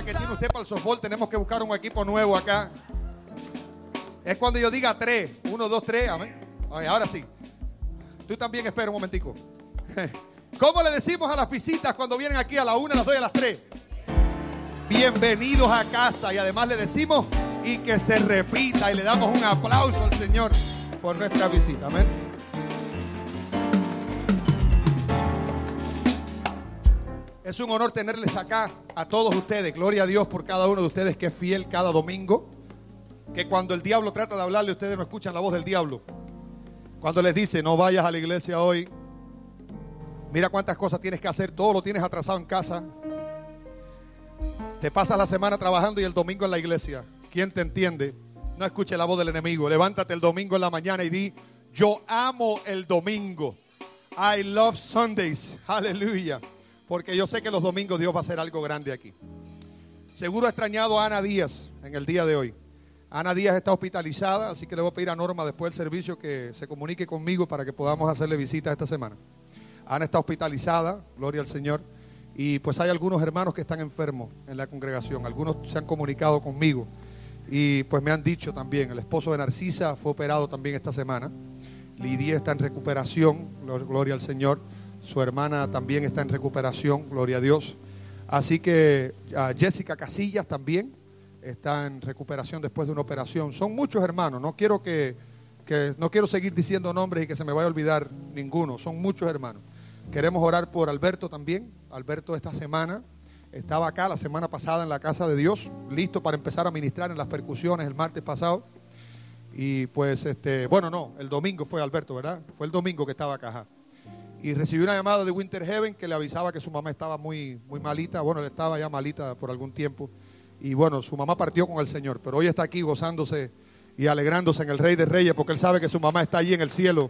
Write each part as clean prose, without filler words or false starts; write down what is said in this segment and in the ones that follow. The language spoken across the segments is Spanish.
que tiene usted para el softball, tenemos que buscar un equipo nuevo acá. Es cuando yo diga 3. 1, 2, 3. Amén. Oye, ahora sí. Tú también espera un momentico. ¿Cómo le decimos a las visitas cuando vienen aquí a la 1, a las 2 y a las 3? Bienvenidos a casa. Y además le decimos y que se repita. Y le damos un aplauso al Señor por nuestra visita. Amén. Es un honor tenerles acá a todos ustedes. Gloria a Dios por cada uno de ustedes que es fiel cada domingo. Que cuando el diablo trata de hablarle, ustedes no escuchan la voz del diablo. Cuando les dice, no vayas a la iglesia hoy. Mira cuántas cosas tienes que hacer. Todo lo tienes atrasado en casa. Te pasas la semana trabajando y el domingo en la iglesia. ¿Quién te entiende? No escuche la voz del enemigo. Levántate el domingo en la mañana y di, yo amo el domingo. I love Sundays. Aleluya. Porque yo sé que los domingos Dios va a hacer algo grande aquí. Seguro ha extrañado a Ana Díaz en el día de hoy. Ana Díaz está hospitalizada, así que le voy a pedir a Norma después del servicio que se comunique conmigo para que podamos hacerle visitas esta semana. Ana está hospitalizada, gloria al Señor. Y pues hay algunos hermanos que están enfermos en la congregación. Algunos se han comunicado conmigo. Y pues me han dicho también, el esposo de Narcisa fue operado también esta semana. Lidia está en recuperación, gloria al Señor. Su hermana también está en recuperación, gloria a Dios. Así que Jessica Casillas también está en recuperación después de una operación. Son muchos hermanos, no quiero no quiero seguir diciendo nombres y que se me vaya a olvidar ninguno. Son muchos hermanos. Queremos orar por Alberto también. Alberto esta semana estaba acá la semana pasada en la casa de Dios, listo para empezar a ministrar en las percusiones el martes pasado. Y pues bueno, no, el domingo fue Alberto, ¿verdad? Fue el domingo que estaba acá. Ajá. Y recibí una llamada de Winter Heaven que le avisaba que su mamá estaba muy, muy malita. Bueno, él estaba ya malita por algún tiempo. Y bueno, su mamá partió con el Señor. Pero hoy está aquí gozándose y alegrándose en el Rey de Reyes porque él sabe que su mamá está allí en el cielo.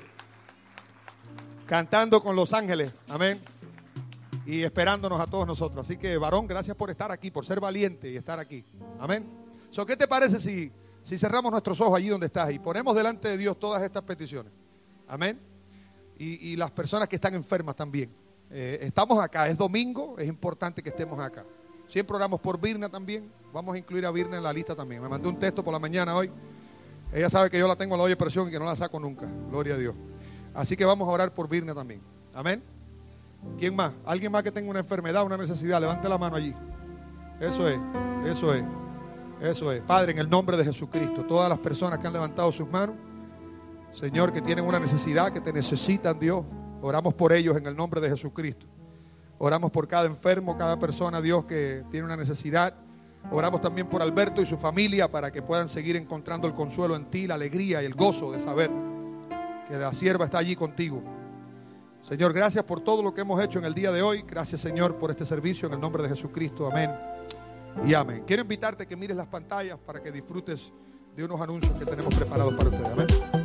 Cantando con los ángeles. Amén. Y esperándonos a todos nosotros. Así que, varón, gracias por estar aquí, por ser valiente y estar aquí. Amén. ¿Qué te parece si cerramos nuestros ojos allí donde estás y ponemos delante de Dios todas estas peticiones? Amén. Y las personas que están enfermas también. Estamos acá, es domingo, es importante que estemos acá. Siempre oramos por Virna también. Vamos a incluir a Virna en la lista también. Me mandó un texto por la mañana hoy. Ella sabe que yo la tengo en la olla de presión y que no la saco nunca. Gloria a Dios. Así que vamos a orar por Virna también. Amén. ¿Quién más? ¿Alguien más que tenga una enfermedad, una necesidad? Levante la mano allí. Eso es, eso es, eso es. Padre, en el nombre de Jesucristo, todas las personas que han levantado sus manos, Señor, que tienen una necesidad, que te necesitan, Dios, oramos por ellos en el nombre de Jesucristo. Oramos por cada enfermo, cada persona, Dios, que tiene una necesidad. Oramos también por Alberto y su familia para que puedan seguir encontrando el consuelo en ti, la alegría y el gozo de saber que la sierva está allí contigo. Señor, gracias por todo lo que hemos hecho en el día de hoy. Gracias, Señor, por este servicio en el nombre de Jesucristo. Amén y amén. Quiero invitarte a que mires las pantallas para que disfrutes de unos anuncios que tenemos preparados para ustedes. Amén.